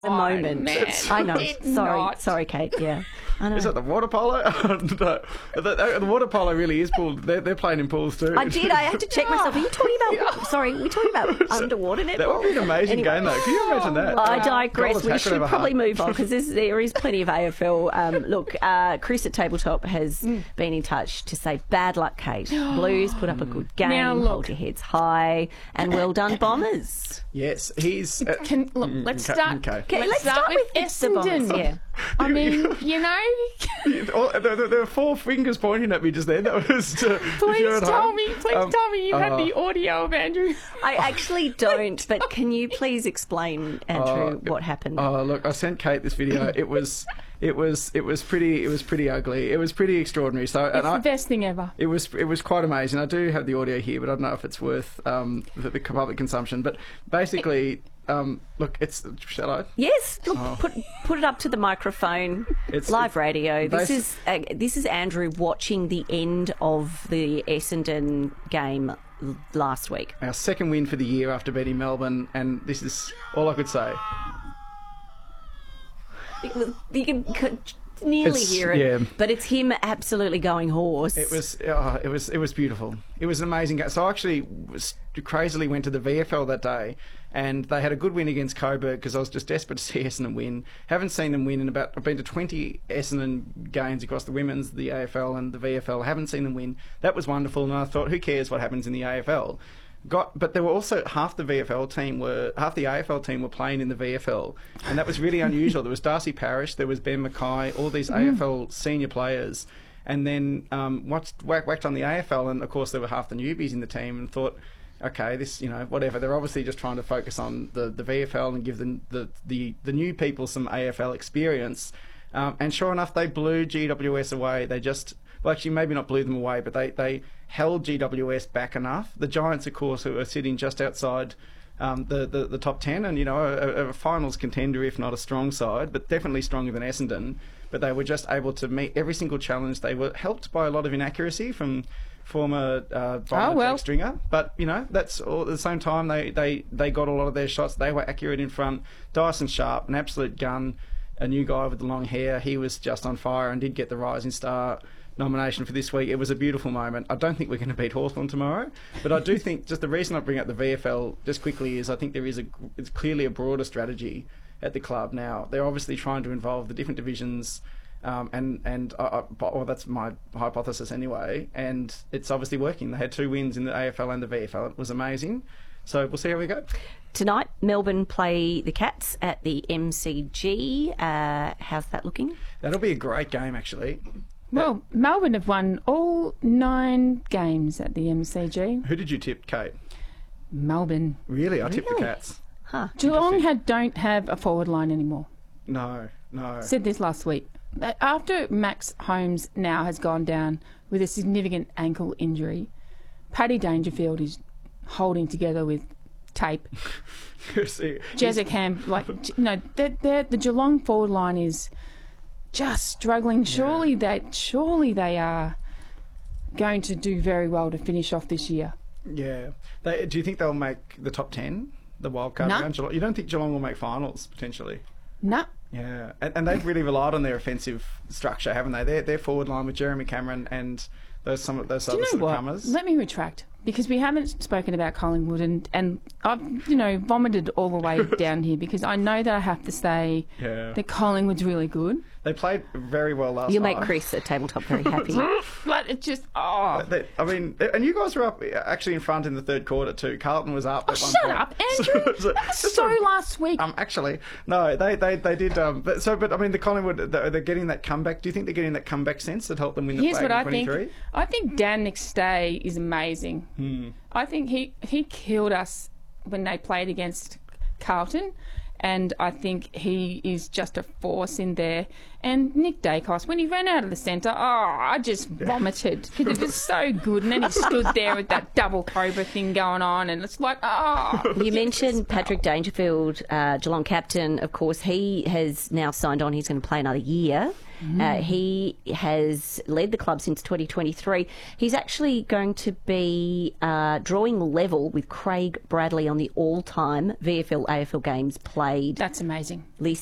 a moment. Man, I know. did Sorry, not. sorry, Kate. Yeah, I know. Is it the water polo? No, the water polo really is pooled. They're playing in pools too. I did. I had to check myself. Are you talking about? Sorry, we're talking about underwater netball. That would be an amazing game, though. Can you imagine that? I digress. Goal We attack should over probably half. move on because there is plenty of AFL. Look, Chris at Tabletop has been in touch to say bad luck, Kate. Blues put up a good game. Now, look. Hold your heads high, and well done, Bombers. Yes, he's. Let's start. Okay. Okay, let's start with the Bombers. Essendon. Yeah. I mean, you know, There were four fingers pointing at me just then. That was. please tell me you had the audio of Andrew. I actually don't, but can you please explain, Andrew, what happened? Oh, look! I sent Kate this video. It was pretty ugly. It was pretty extraordinary. So, It's the best thing ever. It was quite amazing. I do have the audio here, but I don't know if it's worth the public consumption. But basically, look, shall I? Yes, look, put it up to the microphone. It's live radio. This basi- is Andrew watching the end of the Essendon game last week. Our second win for the year after beating Melbourne, and this is all I could say. You can nearly hear it, yeah. but it's him absolutely going hoarse. It was beautiful. It was an amazing game. So I actually crazily went to the VFL that day, and they had a good win against Coburg because I was just desperate to see Essendon win. Haven't seen them win I've been to 20 Essendon games across the women's, the AFL and the VFL. Haven't seen them win. That was wonderful, and I thought, who cares what happens in the AFL? But there were also half the AFL team were playing in the VFL, and that was really unusual. There was Darcy Parish, there was Ben Mackay, all these AFL senior players, and then whacked on the AFL, and of course there were half the newbies in the team, and thought, okay, this, whatever. They're obviously just trying to focus on the VFL and give the new people some AFL experience, and sure enough, they blew GWS away. They just. Well, actually, maybe not blew them away, but they held GWS back enough. The Giants, of course, who are sitting just outside the top 10 and, a finals contender, if not a strong side, but definitely stronger than Essendon. But they were just able to meet every single challenge. They were helped by a lot of inaccuracy from former Jack Stringer. But, that's all. At the same time, they got a lot of their shots. They were accurate in front. Dyson Sharp, an absolute gun, a new guy with the long hair. He was just on fire and did get the Rising Star nomination for this week. It was a beautiful moment. I don't think we're going to beat Hawthorn tomorrow, but I do think just the reason I bring up the VFL just quickly is I think it's clearly a broader strategy at the club now. They're obviously trying to involve the different divisions, well, that's my hypothesis anyway, and it's obviously working. They had 2 wins in the AFL and the VFL. It was amazing. So we'll see how we go. Tonight, Melbourne play the Cats at the MCG. How's that looking? That'll be a great game, actually. Well, Melbourne have won all 9 games at the MCG. Who did you tip, Kate? Melbourne. Really? I tipped the Cats. Huh. Geelong don't have a forward line anymore. No. Said this last week. After Max Holmes now has gone down with a significant ankle injury, Paddy Dangerfield is holding together with tape. Jezek Ham, the Geelong forward line is just struggling. Surely they are going to do very well to finish off this year. Yeah. Do you think they'll make the top 10, the wildcard round? You don't think Geelong will make finals, potentially? No. Yeah. And they've really relied on their offensive structure, haven't they? Their forward line with Jeremy Cameron and those other sort of comers. Let me retract, because we haven't spoken about Collingwood, and I've vomited all the way down here because I know that I have to say that Collingwood's really good. They played very well last night. You'll make Chris at Tabletop very happy. But it just, I mean, and you guys were up actually in front in the third quarter too. Carlton was up at one shut point. up, Andrew. That was so last week. Actually, no, they did. But I mean, the Collingwood, they're getting that comeback. Do you think they're getting that comeback sense that helped them win the Here's flag what in 23? I think Dan McStay is amazing. I think he killed us when they played against Carlton, and I think he is just a force in there. And Nick Dacos, when he ran out of the centre, I just vomited because it was so good. And then he stood there with that double cobra thing going on, and it's like, You mentioned Patrick Dangerfield, Geelong captain. Of course, he has now signed on. He's going to play another year. He has led the club since 2023. He's actually going to be drawing level with Craig Bradley on the all-time VFL AFL games played That's amazing. list.